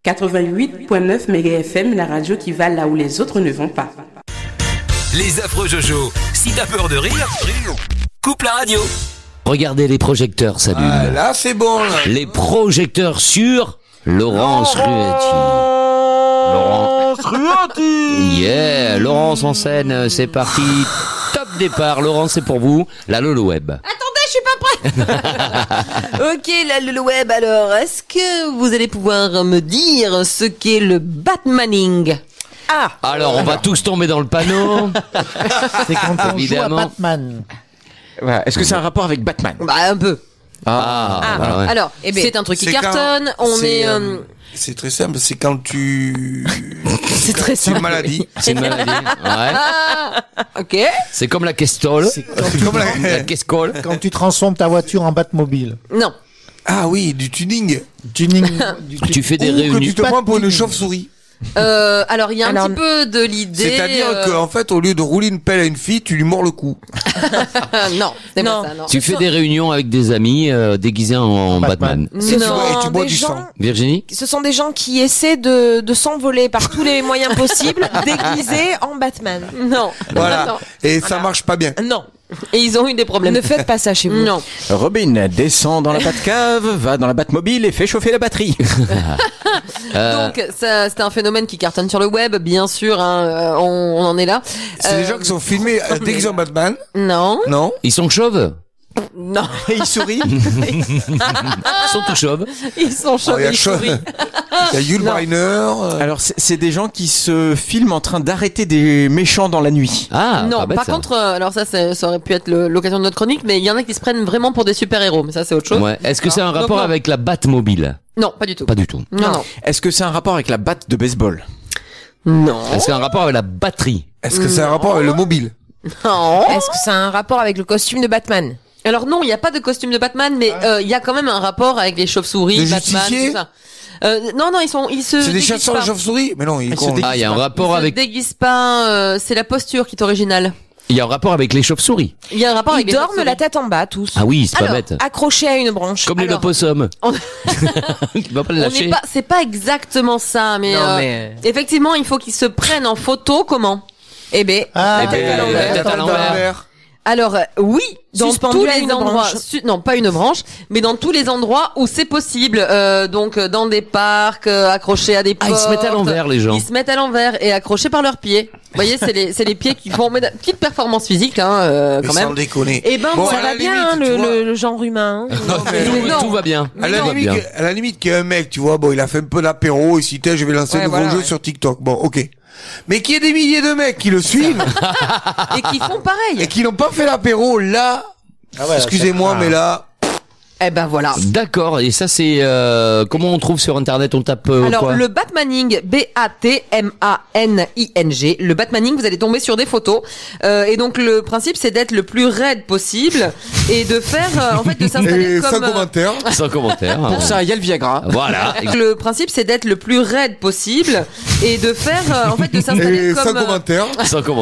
88.9 MHz, la radio qui va là où les autres ne vont pas. Les affreux Jojo, si t'as peur de rire, coupe la radio. Regardez les projecteurs, salut. Ah, là, c'est bon, là. Les projecteurs sur Laurence Ruetti. Laurence Ruetti. Yeah, Laurence en scène, c'est parti. Top départ, Laurence, c'est pour vous. La Lolo Web. Attendez, je suis pas prête. Ok, la Lolo Web, alors, est-ce que vous allez pouvoir me dire ce qu'est le Batmaning? Alors, on va tous tomber dans le panneau. C'est quand on Évidemment. joue à Batman. Voilà. Est-ce que c'est un rapport avec Batman? Bah, un peu. Bah ouais. Alors, c'est un truc qui c'est cartonne, c'est très simple, c'est quand tu... C'est très C'est une simple. maladie. C'est une maladie. Ouais. Ok. C'est comme la Kestol. C'est quand, La Keskol. quand tu transformes ta voiture en Batmobile. Non. Ah oui, du tuning. Tuning. Tu fais des Ou réunions. que tu te prends pour une tuning. chauve-souris. Alors, il y a un petit peu de l'idée. C'est-à-dire qu'en fait, au lieu de rouler une pelle à une fille, tu lui mords le cou. Non, c'est pas ça, non. Tu fais des réunions avec des amis déguisés en Batman. Et tu Non. bois des du gens- sang. Virginie? Ce sont des gens qui essaient de s'envoler par tous les moyens possibles, déguisés en Batman. Non. Voilà. Non. Et ça marche pas bien. Non, Et ils ont eu des problèmes. ne faites pas ça chez vous. Non. Robin descend dans la Batcave, va dans la Batmobile et fait chauffer la batterie. Donc, ça, c'est un phénomène qui cartonne sur le web, bien sûr, hein, on en est là. C'est des gens qui sont filmés déguisés en Batman. Non. Non. Ils sont chauves? Non. Et il sourit. Ils sont tout chauves. Ils sont chauds, Il y a ils sourient. Il y a Yul Brynner. Alors, c'est des gens qui se filment en train d'arrêter des méchants dans la nuit. Ah, Non, pas bête, par ça. contre, alors ça aurait pu être l'occasion de notre chronique, mais il y en a qui se prennent vraiment pour des super-héros, mais ça c'est autre chose. Ouais. Est-ce que c'est un Donc, rapport non. avec la Batmobile? Non, pas du tout. Pas du tout. Non. Est-ce que c'est un rapport avec la batte de baseball? Non. Est-ce que c'est un rapport avec la batterie? Est-ce que c'est un rapport avec le mobile? Non. Est-ce que ça a un rapport avec le costume de Batman? Alors non, il n'y a pas de costume de Batman, mais il y a quand même un rapport avec les chauves-souris, Des Batman, justiciers tout ça. Non, ils se C'est des déguisent chasseurs de pas. chauves-souris? Mais non, ils se comptent. Ah, il y a un Ils rapport se avec, déguisent pas, c'est la posture qui est originale. il y a un rapport avec les chauves-souris. Il y a un rapport avec Ils les dorment chauves-souris. la tête en bas, tous. Ah oui, c'est pas Alors, bête. accrochés à une branche. Comme les Alors, opossums. On- Tu vas pas le On lâcher. n'est pas, c'est pas exactement ça, mais, Non, mais- effectivement, il faut qu'ils se prennent en photo. Comment? Eh ben, Ah, Eh ben, ouais, la tête à l'envers. Alors oui, dans Suspendu tous à les une endroits, branche. non pas une branche, mais dans tous les endroits où c'est possible, donc dans des parcs, accrochés à des Ah, portes. ils se mettent à l'envers, les gens. Ils se mettent à l'envers et accrochés par leurs pieds. Vous voyez, c'est les pieds qui font une petite performance physique, hein, Mais quand sans même. déconner. Et ben Bon, voilà. ça à va la bien, limite, hein, tu vois. le genre humain. hein. Non, mais- non. Tout va bien. À la, Tout va bien. limite qu'il y a un mec, tu vois, bon, il a fait un peu d'apéro, il s'est dit, je vais lancer Ouais, un nouveau voilà, jeu ouais. sur TikTok. Bon, ok. Mais qu'il y ait des milliers de mecs qui le suivent Et qui font pareil. et qui n'ont pas fait l'apéro, là, Ah ouais, excusez-moi, mais là, Eh ben voilà. D'accord. Et ça, c'est comment on trouve sur Internet? On tape Alors quoi? le Batmaning, Batmaning, le Batmaning, vous allez tomber sur des photos et donc le principe c'est d'être le plus raide possible et de faire en fait de s'installer et comme sans commentaire. Sans commentaire. Pour ça, il y a le Viagra. Voilà. le principe c'est d'être le plus raide possible et de faire en fait de s'installer Et comme sans commentaire. Sans commentaire.